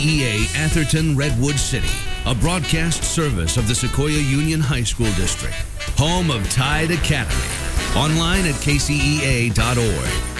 KCEA Atherton Redwood City, a broadcast service of the Sequoia Union High School District, home of Tide Academy. Online at kcea.org.